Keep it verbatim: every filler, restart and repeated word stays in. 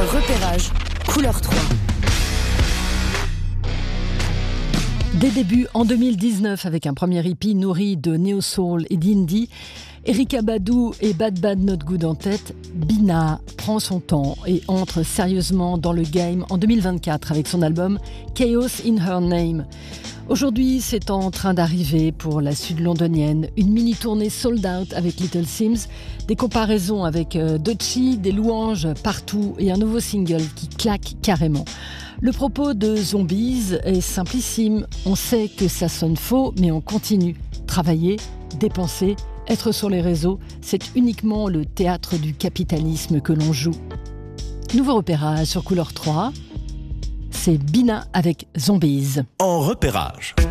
Repérage, couleur trois. Dès début en deux mille dix-neuf, avec un premier hippie nourri de néo-soul et d'indie, Erykah Badu et Bad Bad Not Good en tête, Bina prend son temps et entre sérieusement dans le game en deux mille vingt-quatre avec son album Chaos in Her Name. Aujourd'hui, c'est en train d'arriver pour la sud londonienne, une mini-tournée sold out avec Little Sims, des comparaisons avec euh, Doechii, des louanges partout et un nouveau single qui claque carrément. Le propos de Zombies est simplissime, on sait que ça sonne faux, mais on continue. Travailler, dépenser, être sur les réseaux, c'est uniquement le théâtre du capitalisme que l'on joue. Nouveau repérage sur Couleur trois, c'est Bina avec Zombies. En repérage.